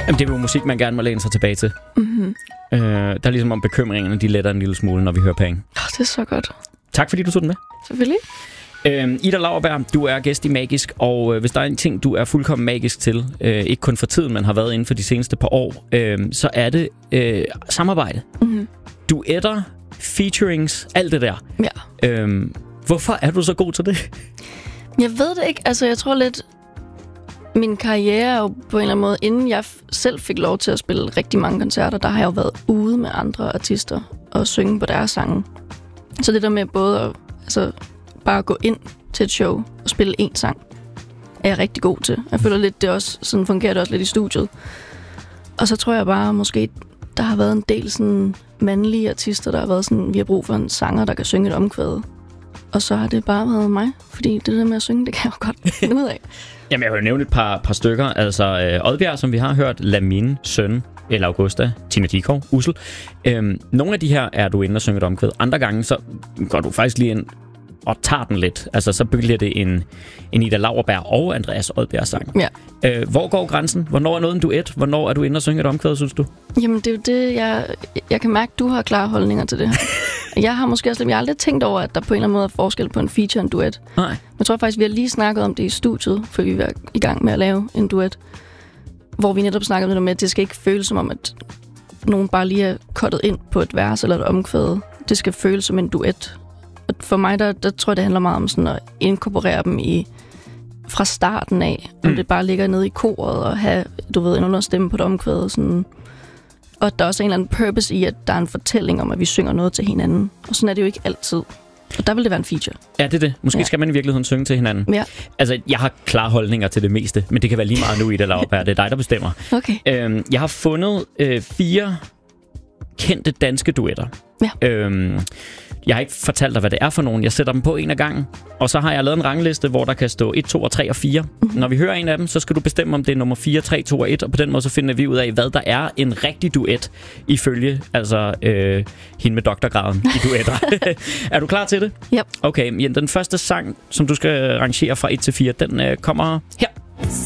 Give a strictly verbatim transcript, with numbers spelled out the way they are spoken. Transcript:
Jamen, det er jo musik, man gerne må læne sig tilbage til. Mm-hmm. Øh, der er ligesom om bekymringerne, de letter en lille smule, når vi hører Penge. Oh, det er så godt. Tak fordi du tog den med. Selvfølgelig. Øh, Ida Lauerberg, du er gæst i Magisk, og øh, hvis der er en ting, du er fuldkommen magisk til, øh, ikke kun for tiden, men har været inden for de seneste par år, øh, så er det øh, samarbejde. Mm-hmm. Duetter, featurings, alt det der. Ja. Øh, hvorfor er du så god til det? Jeg ved det ikke. Altså, jeg tror lidt... Min karriere er jo på en eller anden måde, inden jeg f- selv fik lov til at spille rigtig mange koncerter, der har jeg jo været ude med andre artister og synge på deres sange. Så det der med både at altså, bare gå ind til et show og spille én sang, er jeg rigtig god til. Jeg føler lidt, det også sådan fungerer det også lidt i studiet. Og så tror jeg bare, måske der har været en del sådan mandlige artister, der har været sådan, vi har brug for en sanger, der kan synge et omkvæd. Og så har det bare været mig, fordi det der med at synge, det kan jeg jo godt finde ud af. Jamen, jeg vil nævne et par, par stykker. Altså, øh, Oddbjerg, som vi har hørt, Lamine, Søn, eller Augusta, Tina Dikov, Ussel. Øhm, nogle af de her er du inde og synge et omkvæd. Andre gange, så går du faktisk lige ind og tager den lidt. Altså, så bliver det en, en Ida Lauerberg og Andreas Oddbjerg sang. Ja. Øh, hvor går grænsen? Hvornår er noget en duet? Hvornår er du inde og synge et omkvæd, synes du? Jamen, det er jo det, jeg, jeg kan mærke, du har klare holdninger til det her. Jeg har måske også jeg har aldrig tænkt over, at der på en eller anden måde er forskel på en feature og en duet. Nej. Jeg tror faktisk, vi har lige snakket om det i studiet, før vi var i gang med at lave en duet. Hvor vi netop snakkede om det med, at det skal ikke føles som om, at nogen bare lige er cuttet ind på et vers eller et omkvæd. Det skal føles som en duet. Og for mig, der, der tror jeg, det handler meget om sådan at inkorporere dem i fra starten af. Om mm. det bare ligger nede i koret og have, du ved, en understemme på et omkvæd. Sådan. Og der er også en eller anden purpose i, at der er en fortælling om, at vi synger noget til hinanden. Og sådan er det jo ikke altid. Og der vil det være en feature. Ja, det er det. Måske ja. Skal man i virkeligheden synge til hinanden. Ja. Altså, jeg har klare holdninger til det meste, men det kan være lige meget nu, Ida Lauerberg. Det er dig, der bestemmer. Okay. Øhm, jeg har fundet øh, fire kendte danske duetter. Ja. Øhm, jeg har ikke fortalt dig, hvad det er for nogen. Jeg sætter dem på en af gangen. Og så har jeg lavet en rangliste, hvor der kan stå et, to og tre og fire. Mm-hmm. Når vi hører en af dem, så skal du bestemme, om det er nummer fire, tre, to og et. Og på den måde så finder vi ud af, hvad der er en rigtig duet ifølge altså øh, hende med doktorgraden i duetter. Er du klar til det? Ja. Okay, men den første sang, som du skal rangere fra et til fire, den øh, kommer her.